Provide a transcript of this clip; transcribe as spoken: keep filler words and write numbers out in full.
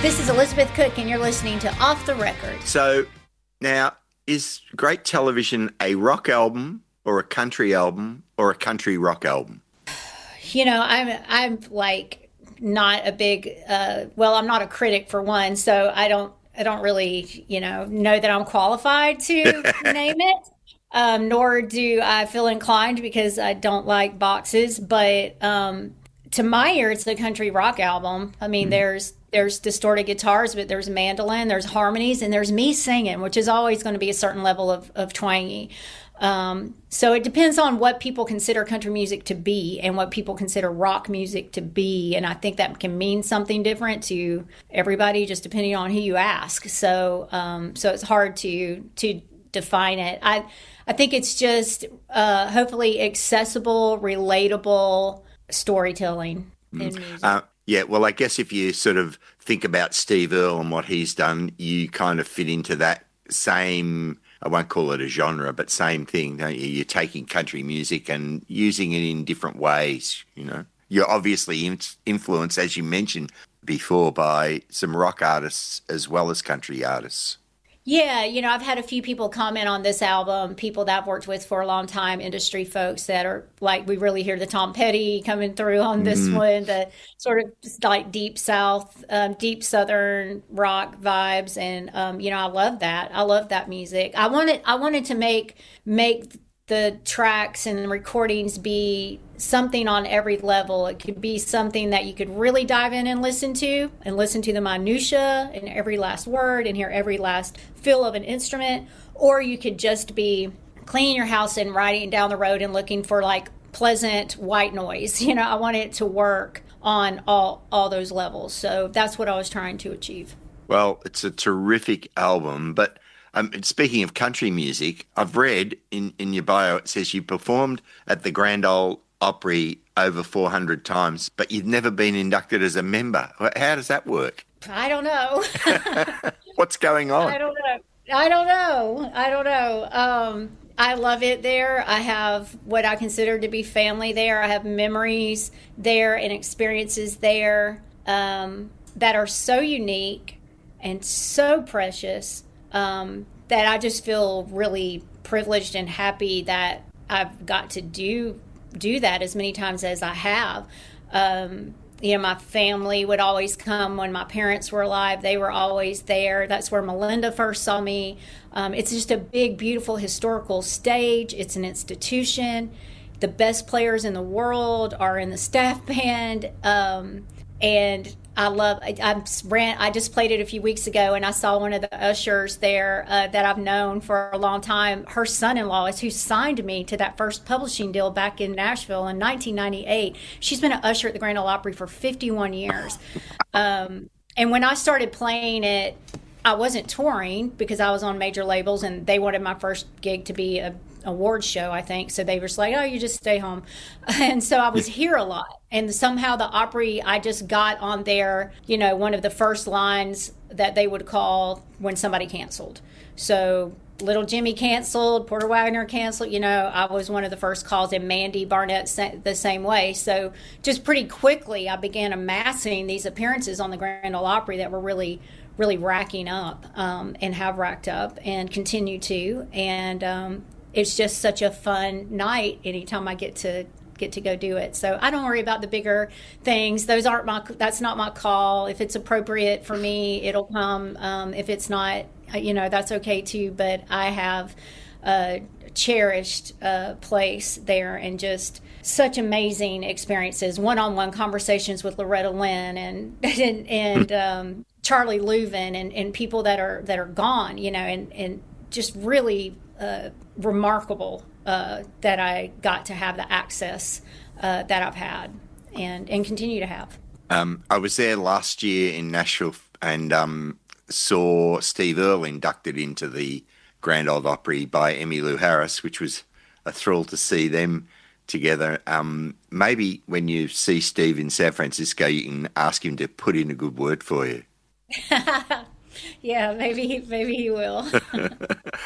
This is Elizabeth Cook, and you're listening to Off the Record. So now, is Great Television a rock album or a country album or a country rock album? You know, I'm I'm like not a big uh, well, I'm not a critic for one, so I don't I don't really you know know that I'm qualified to name it. Um, nor do I feel inclined because I don't like boxes. But um, to my ear, it's a country rock album. I mean, mm. there's there's distorted guitars, but there's mandolin, there's harmonies, and there's me singing, which is always going to be a certain level of, of twangy. Um, so it depends on what people consider country music to be and what people consider rock music to be. And I think that can mean something different to everybody, just depending on who you ask. So um, so it's hard to to define it. I I think it's just uh, hopefully accessible, relatable storytelling mm. in music. Uh, yeah, well, I guess if you sort of think about Steve Earle and what he's done, you kind of fit into that same, I won't call it a genre, but same thing, don't you? You're taking country music and using it in different ways, you know. You're obviously in- influenced, as you mentioned before, by some rock artists as well as country artists. Yeah, you know, I've had a few people comment on this album, people that I've worked with for a long time, industry folks that are like, we really hear the Tom Petty coming through on this mm. one, the sort of like deep South, um, deep Southern rock vibes. And, um, you know, I love that. I love that music. I wanted, I wanted to make, make the tracks and the recordings be something on every level. It could be something that you could really dive in and listen to and listen to the minutia and every last word and hear every last feel of an instrument, or you could just be cleaning your house and riding down the road and looking for like pleasant white noise. You know, I wanted it to work on all all those levels. So that's what I was trying to achieve. Well, it's a terrific album, but Um, speaking of country music, I've read in, in your bio, it says you performed at the Grand Ole Opry over four hundred times, but you've never been inducted as a member. How does that work? I don't know. What's going on? I don't know. I don't know. I don't know. Um, I love it there. I have what I consider to be family there. I have memories there and experiences there um, that are so unique and so precious. Um, that I just feel really privileged and happy that I've got to do do that as many times as I have. Um, you know, my family would always come when my parents were alive. They were always there. That's where Melinda first saw me. Um, it's just a big, beautiful historical stage. It's an institution. The best players in the world are in the staff band. Um, and I love, I, I ran, I just played it a few weeks ago, and I saw one of the ushers there uh, that I've known for a long time. Her son-in-law is who signed me to that first publishing deal back in Nashville in nineteen ninety-eight. She's been an usher at the Grand Ole Opry for fifty-one years. Um, and when I started playing it, I wasn't touring because I was on major labels, and they wanted my first gig to be a award show, I think. So they were just like, oh, you just stay home. And so I was here a lot. And somehow the Opry, I just got on there, you know, one of the first lines that they would call when somebody canceled. So Little Jimmy canceled, Porter Wagner canceled, you know, I was one of the first calls, and Mandy Barnett the same way. So just pretty quickly, I began amassing these appearances on the Grand Ole Opry that were really really racking up um, and have racked up and continue to. And um, it's just such a fun night anytime I get to get to go do it. So I don't worry about the bigger things. Those aren't my, that's not my call. If it's appropriate for me, it'll come. Um, if it's not, you know, that's okay too. But I have a cherished uh, place there, and just such amazing experiences, one-on-one conversations with Loretta Lynn and, and, and um, Charlie Louvin and, and people that are, that are gone, you know, and, and just really uh, remarkable uh, that I got to have the access uh, that I've had and, and continue to have. Um, I was there last year in Nashville and um, saw Steve Earle inducted into the Grand Ole Opry by Emmylou Harris, which was a thrill to see them together. Um, maybe when you see Steve in San Francisco, you can ask him to put in a good word for you. Yeah, maybe maybe he will.